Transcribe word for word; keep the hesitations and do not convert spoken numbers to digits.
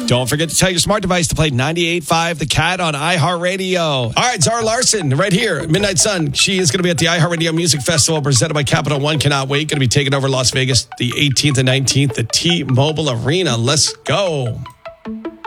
Don't forget to tell your smart device to play ninety-eight point five The Cat on iHeartRadio. All right, Zara Larson, right here at Midnight Sun. She is going to be at the iHeartRadio Music Festival presented by Capital One. Cannot wait. Going to be taking over Las Vegas the eighteenth and nineteenth, the T-Mobile Arena. Let's go.